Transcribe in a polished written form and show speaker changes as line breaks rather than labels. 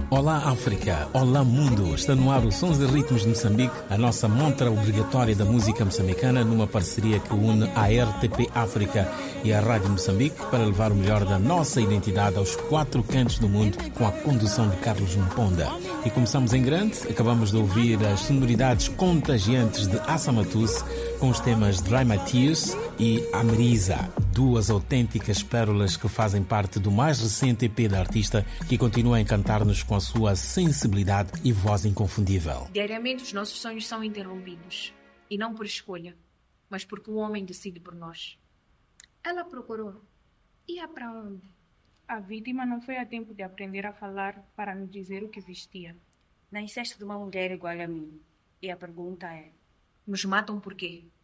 Olá África, olá mundo, está no ar o Sons e Ritmos de Moçambique, a nossa montra obrigatória da música moçambicana numa parceria que une a RTP África e a Rádio Moçambique para levar o melhor da nossa identidade aos 4 cantos do mundo com a condução de Carlos Mponda. E começamos em grande, acabamos de ouvir as sonoridades contagiantes de Assa Matusse com os temas Dry My Tears e Amerisa, duas autênticas pérolas que fazem parte do mais recente EP da artista, que continua a encantar-nos com a sua sensibilidade e voz inconfundível.
Diariamente os nossos sonhos são interrompidos, e não por escolha, mas porque o homem decide por nós.
Ela procurou. Ia para onde? A vítima não foi a tempo de aprender a falar para me dizer o que vestia.
Nasceste de uma mulher igual a mim. E a pergunta é:
nos matam por quê?